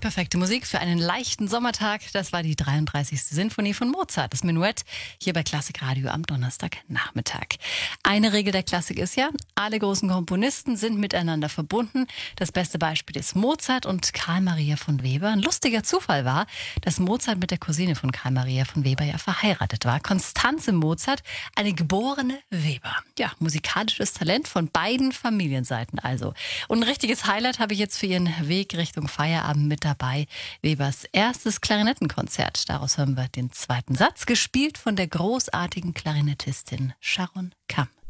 Perfekte Musik für einen leichten Sommertag. Das war die 33. Sinfonie von Mozart, das Menuett, hier bei Klassikradio am Donnerstagnachmittag. Eine Regel der Klassik ist ja, alle großen Komponisten sind miteinander verbunden. Das beste Beispiel ist Mozart und Karl Maria von Weber. Ein lustiger Zufall war, dass Mozart mit der Cousine von Karl Maria von Weber ja verheiratet war. Constanze Mozart, eine geborene Weber. Ja, musikalisches Talent von beiden Familienseiten also. Und ein richtiges Highlight habe ich jetzt für Ihren Weg Richtung Feierabend mit dabei. Webers erstes Klarinettenkonzert. Daraus hören wir den zweiten Satz, gespielt von der großartigen Klarinettistin Sharon Kamm.